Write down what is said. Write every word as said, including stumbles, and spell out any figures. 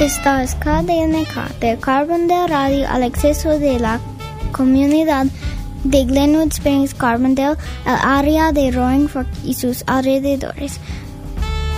Esta es K D N K de Carbondale Radio al acceso de la comunidad de Glenwood Springs, Carbondale, el área de Roaring Fork y sus alrededores.